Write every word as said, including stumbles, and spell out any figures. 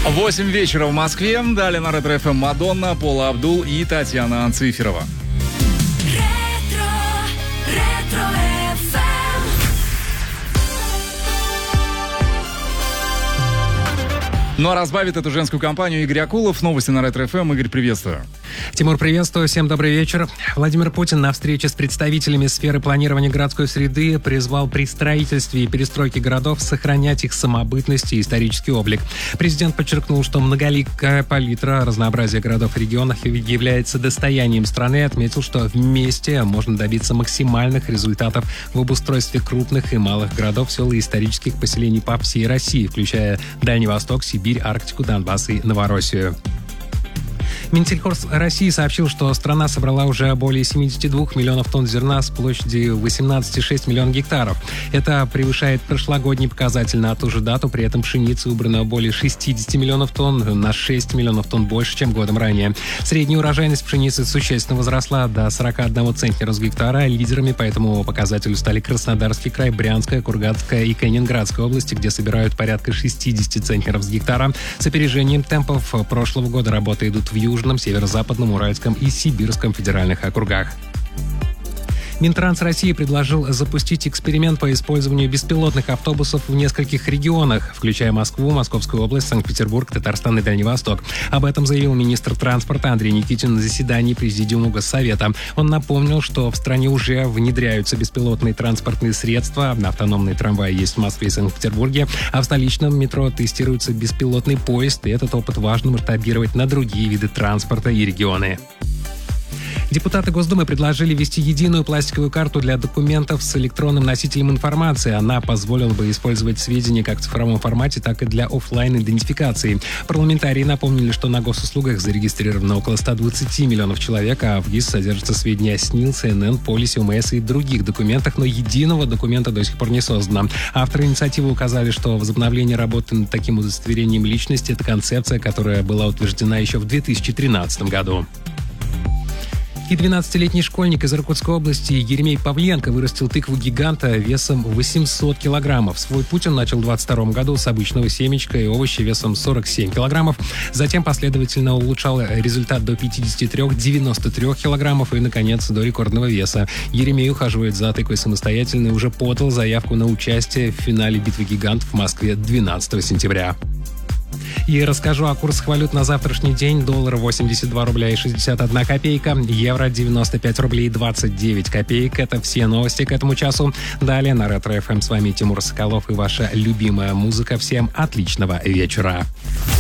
восемь вечера в Москве. Далее на Ретро эф эм Мадонна, Пола Абдул и Татьяна Анциферова. Ну а разбавит эту женскую компанию Игорь Акулов. Новости на Ретро эф эм. Игорь, приветствую. Тимур, приветствую. Всем добрый вечер. Владимир Путин на встрече с представителями сферы планирования городской среды призвал при строительстве и перестройке городов сохранять их самобытность и исторический облик. Президент подчеркнул, что многоликая палитра разнообразия городов и регионов является достоянием страны и отметил, что вместе можно добиться максимальных результатов в обустройстве крупных и малых городов, сел и исторических поселений по всей России, включая Дальний Восток, Сибирь, Арктику, Донбасс и Новороссию. Минсельхоз России сообщил, что страна собрала уже более семьдесят два миллионов тонн зерна с площадью восемнадцать целых шесть десятых миллиона гектаров. Это превышает прошлогодний показатель на ту же дату. При этом пшеницы убрано более шестьдесят миллионов тонн, на шесть миллионов тонн больше, чем годом ранее. Средняя урожайность пшеницы существенно возросла до сорок один центнера с гектара. Лидерами по этому показателю стали Краснодарский край, Брянская, Курганская и Калининградская области, где собирают порядка шестьдесят центнеров с гектара. С опережением темпов прошлого года работы идут в Южном, Северо-Западном, Уральском и Сибирском федеральных округах. Минтранс России предложил запустить эксперимент по использованию беспилотных автобусов в нескольких регионах, включая Москву, Московскую область, Санкт-Петербург, Татарстан и Дальний Восток. Об этом заявил министр транспорта Андрей Никитин на заседании Президиума Госсовета. Он напомнил, что в стране уже внедряются беспилотные транспортные средства. Автономные трамваи есть в Москве и Санкт-Петербурге, а в столичном метро тестируется беспилотный поезд, и этот опыт важно масштабировать на другие виды транспорта и регионы. Депутаты Госдумы предложили ввести единую пластиковую карту для документов с электронным носителем информации. Она позволила бы использовать сведения как в цифровом формате, так и для офлайн-идентификации. Парламентарии напомнили, что на госуслугах зарегистрировано около ста двадцати миллионов человек, а в ГИС содержатся сведения о СНИЛ, ЦНН, Полисе, ОМС и других документах, но единого документа до сих пор не создано. Авторы инициативы указали, что возобновление работы над таким удостоверением личности – это концепция, которая была утверждена еще в две тысячи тринадцатом году. И двенадцатилетний школьник из Иркутской области Еремей Павленко вырастил тыкву-гиганта весом восемьсот килограммов. Свой путь он начал в двадцать втором году с обычного семечка и овощи весом сорок семь килограммов. Затем последовательно улучшал результат до пятьдесят три - девяносто три килограммов и, наконец, до рекордного веса. Еремей ухаживает за тыквой самостоятельно и уже подал заявку на участие в финале битвы гигантов в Москве двенадцатого сентября. И расскажу о курсах валют на завтрашний день. Доллар восемьдесят два рубля и шестьдесят одна копейка, евро девяносто пять рублей и двадцать девять копеек. Это все новости к этому часу. Далее на Ретро эф эм с вами Тимур Соколов и ваша любимая музыка. Всем отличного вечера.